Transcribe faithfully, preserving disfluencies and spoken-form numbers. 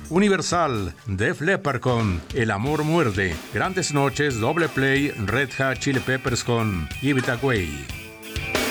Universal, Def Leppard con El Amor Muerde. Grandes Noches, Doble Play, Red Hot Chili Peppers con Give It Away.